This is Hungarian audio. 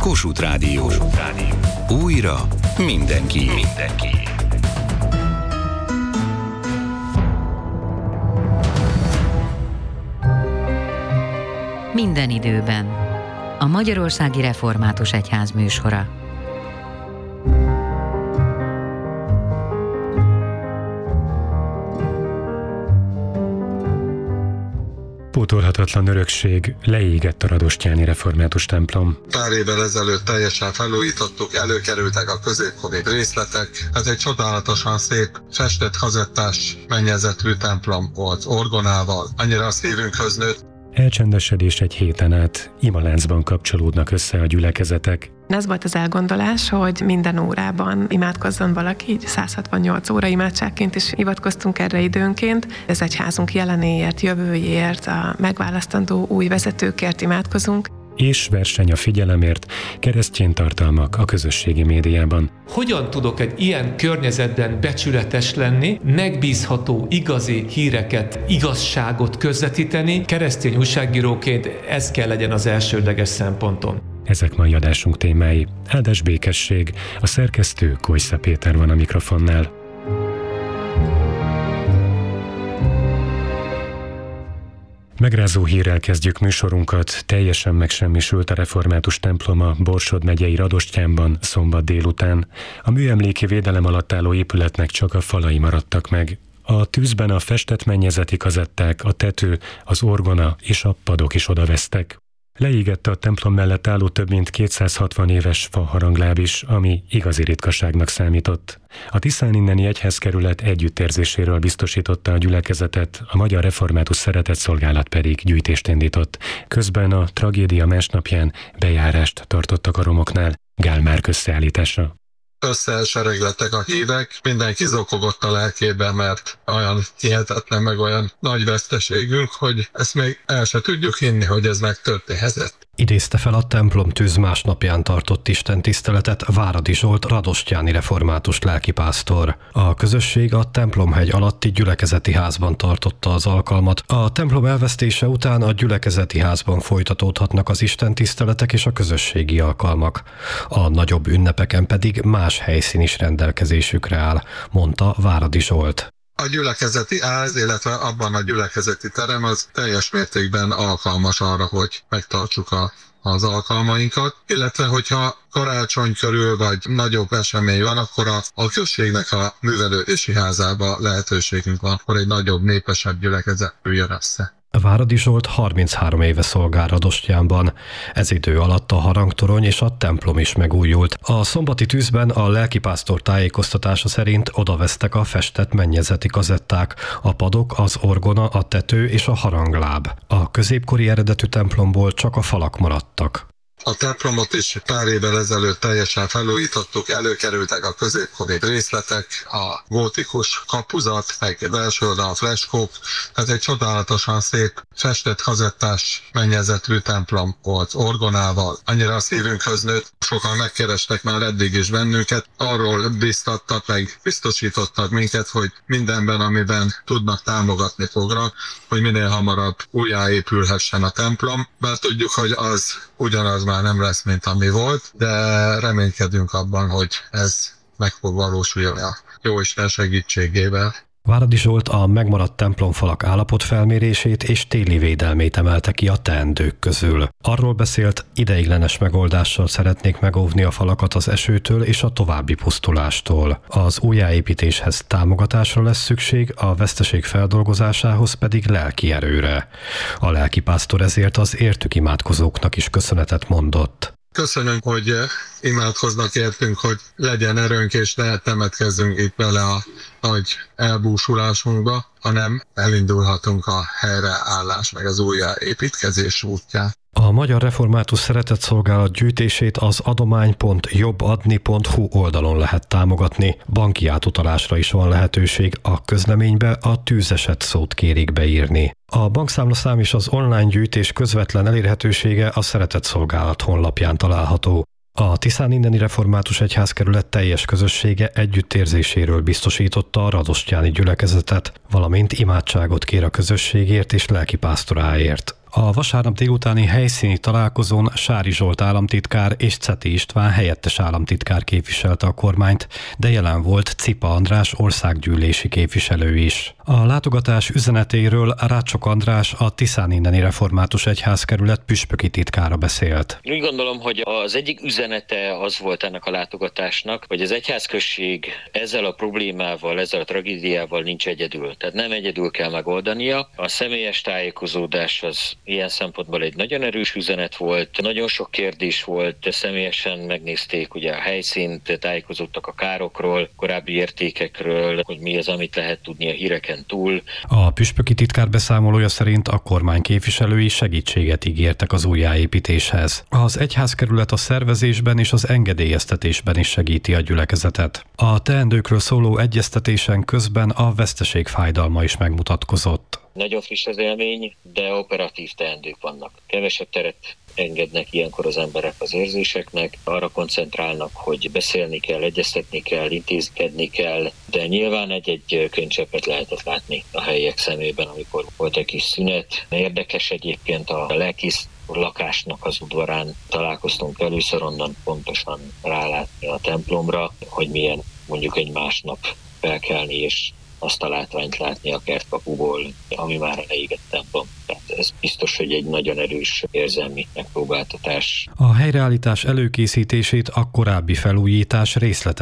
Kossuth Rádió. Újra mindenki. Minden időben. A Magyarországi Református Egyház műsora. Pótolhatatlan örökség, leégett a radostyáni református templom. Pár évvel ezelőtt teljesen felújítottuk, előkerültek a középkori részletek. Ez egy csodálatosan szép, festett kazettás mennyezetű templom volt, orgonával. Annyira a szívünkhöz nőtt. Elcsendesedés egy héten át, imaláncban kapcsolódnak össze a gyülekezetek. Ez volt az elgondolás, hogy minden órában imádkozzon valaki, így 168 óra imádságként is hivatkoztunk erre időnként. Ez egyházunk jelenéért, jövőjéért, a megválasztandó új vezetőkért imádkozunk. És verseny a figyelemért, keresztény tartalmak a közösségi médiában. Hogyan tudok egy ilyen környezetben becsületes lenni, megbízható, igazi híreket, igazságot közvetíteni? Keresztény újságíróként ez kell legyen az elsődleges szempontom. Ezek mai adásunk témái. Áldás békesség, a szerkesztő Kojsza Péter van a mikrofonnál. Megrázó hírrel kezdjük műsorunkat. Teljesen megsemmisült a református templom a Borsod megyei Radostyánban szombat délután. A műemléki védelem alatt álló épületnek csak a falai maradtak meg. A tűzben a festett mennyezeti kazetták, a tető, az orgona és a padok is odavesztek. Leégett a templom mellett álló több mint 260 éves faharangláb is, ami igazi ritkaságnak számított. A Tiszán inneni egyházkerület együttérzéséről biztosította a gyülekezetet, a Magyar Református Szeretetszolgálat pedig gyűjtést indított. Közben a tragédia másnapján bejárást tartottak a romoknál. Gál Márk összeállítása. Összesereglettek a hívek, mindenki zokogott a lelkében, mert olyan hihetetlen, meg olyan nagy veszteségünk, hogy ezt még el se tudjuk hinni, hogy ez megtörténhetett. Idézte fel a templom tűz másnapján tartott istentiszteletet Váradi Zsolt radostyáni református lelkipásztor. A közösség a templomhegy alatti gyülekezeti házban tartotta az alkalmat. A templom elvesztése után a gyülekezeti házban folytatódhatnak az istentiszteletek és a közösségi alkalmak. A nagyobb ünnepeken pedig más helyszín is rendelkezésükre áll, mondta Váradi Zsolt. A gyülekezeti ház, illetve abban a gyülekezeti terem az teljes mértékben alkalmas arra, hogy megtartsuk az alkalmainkat, illetve hogyha karácsony körül vagy nagyobb esemény van, akkor a községnek a művelődési házába lehetőségünk van, akkor egy nagyobb, népesebb gyülekezet jön össze. Váradi Zsolt 33 éve szolgál Radostyánban. Ez idő alatt a harangtorony és a templom is megújult. A szombati tűzben a lelkipásztor tájékoztatása szerint odavesztek a festett mennyezeti kazetták, a padok, az orgona, a tető és a harangláb. A középkori eredetű templomból csak a falak maradtak. A templomot is pár évvel ezelőtt teljesen felújítottuk, előkerültek a középkori részletek, a gótikus kapuzat, meg belső oldal a freskók, tehát egy csodálatosan szép, festett kazettás mennyezetű templom volt, orgonával. Annyira a szívünkhöz nőtt, sokan megkerestek már eddig is bennünket, arról biztattak, meg biztosítottak minket, hogy mindenben, amiben tudnak, támogatni fognak, hogy minél hamarabb újjáépülhessen a templom, bár tudjuk, hogy az ugyanaz már nem lesz, mint ami volt, de reménykedünk abban, hogy ez meg fog valósulni a Jóisten segítségével. Váradi Zsolt a megmaradt templomfalak állapotfelmérését és téli védelmét emelte ki a teendők közül. Arról beszélt, ideiglenes megoldással szeretnék megóvni a falakat az esőtől és a további pusztulástól. Az újjáépítéshez támogatásra lesz szükség, a veszteség feldolgozásához pedig lelki erőre. A lelkipásztor ezért az értük imádkozóknak is köszönetet mondott. Köszönöm, hogy imádkoznak értünk, hogy legyen erőnk, és ne temetkezzünk itt bele a nagy elbúsulásunkba, hanem elindulhatunk a helyreállás, meg az újjáépítkezés útján. A Magyar Református Szeretetszolgálat gyűjtését az adomány.jobbadni.hu oldalon lehet támogatni. Banki átutalásra is van lehetőség, a közleménybe a tűzeset szót kérik beírni. A bankszámlaszám és az online gyűjtés közvetlen elérhetősége a Szeretetszolgálat honlapján található. A Tiszán inneni református egyházkerület teljes közössége együttérzéséről biztosította a radostyáni gyülekezetet, valamint imádságot kér a közösségért és lelkipásztoráért. A vasárnap délutáni helyszíni találkozón Sári Zsolt államtitkár és Ceti István helyettes államtitkár képviselte a kormányt, de jelen volt Cipa András országgyűlési képviselő is. A látogatás üzenetéről Rácsok András, a Tiszáninneni Református Egyházkerület püspöki titkára beszélt. Úgy gondolom, hogy az egyik üzenete az volt ennek a látogatásnak, hogy az egyházközség ezzel a problémával, ezzel a tragédiával nincs egyedül. Tehát nem egyedül kell megoldania. A személyes tájékozódás az ilyen szempontból egy nagyon erős üzenet volt. Nagyon sok kérdés volt, személyesen megnézték ugye a helyszínt, tájékozódtak a károkról, korábbi értékekről, hogy mi az, amit lehet tudni a híreken túl. A püspöki titkár beszámolója szerint a kormány képviselői segítséget ígértek az újjáépítéshez. Az egyházkerület a szervezésben és az engedélyeztetésben is segíti a gyülekezetet. A teendőkről szóló egyeztetésen közben a veszteség fájdalma is megmutatkozott. Nagyon friss az élmény, de operatív teendők vannak. Kevesebb teret engednek ilyenkor az emberek az érzéseknek, arra koncentrálnak, hogy beszélni kell, egyeztetni kell, intézkedni kell, de nyilván egy könycseppet lehetett látni a helyiek szemében, amikor volt egy kis szünet. Érdekes egyébként a lelkész lakásnak az udvarán találkoztunk először, onnan pontosan rálátni a templomra, hogy milyen mondjuk egy másnap felkelni és azt a látványt látni a kertkapuból, ami már leégett templom. Tehát ez biztos, hogy egy nagyon erős érzelmi megpróbáltatás. A helyreállítás előkészítését a korábbi felújítás részletes